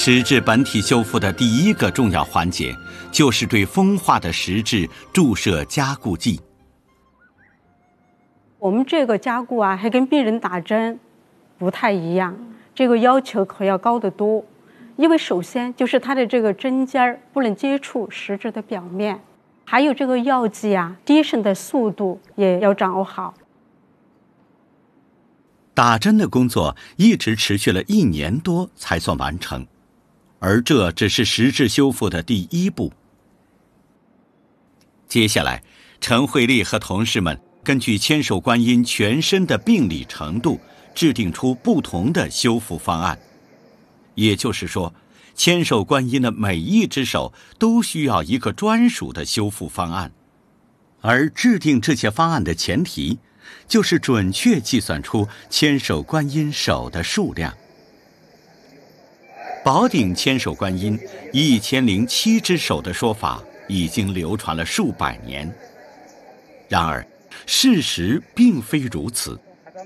石质本体修复的第一个重要环节，就是对风化的石质注射加固剂。 我们这个加固啊，还跟病人打针不太一样，这个要求可要高得多。因为首先就是它的这个针尖儿不能接触石质的表面，还有这个药剂啊，滴渗的速度也要掌握好。 打针的工作一直持续了1年多才算完成，而这只是石质修复的第一步。接下来，陈慧丽和同事们根据千手观音全身的病理程度，制定出不同的修复方案。也就是说，千手观音的每一只手都需要一个专属的修复方案，而制定这些方案的前提，就是准确计算出千手观音手的数量。宝顶千手观音1007只手的说法已经流传了数百年，然而事实并非如此。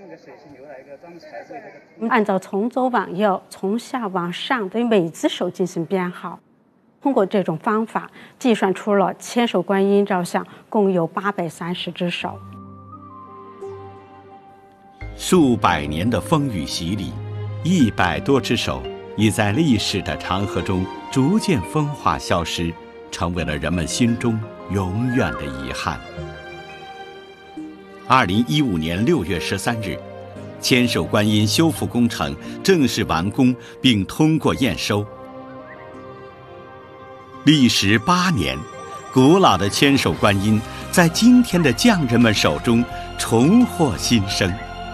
按照从左往右、从下往上对每只手进行编号，通过这种方法计算出了千手观音造像共有830只手。 数百年的风雨洗礼，100多只手已在历史的长河中逐渐风化消失，成为了人们心中永远的遗憾。2015年6月13日，千手观音修复工程正式完工并通过验收。历时8年，古老的千手观音在今天的匠人们手中重获新生。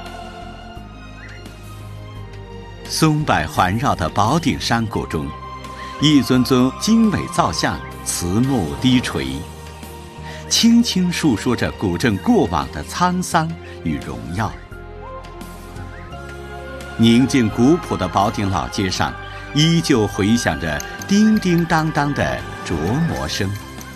松柏环绕的宝顶山谷中，一尊尊精美造像慈目低垂，轻轻述说着古镇过往的沧桑与荣耀。宁静古朴的宝顶老街上，依旧回响着叮叮当当的琢磨声。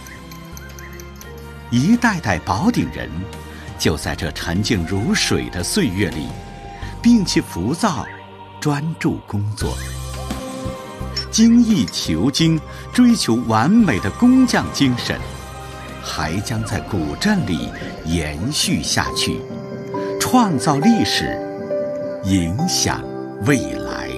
一代代宝顶人，就在这沉静如水的岁月里，摒弃浮躁，专注工作，精益求精，追求完美的工匠精神，还将在古镇里延续下去，创造历史，影响未来。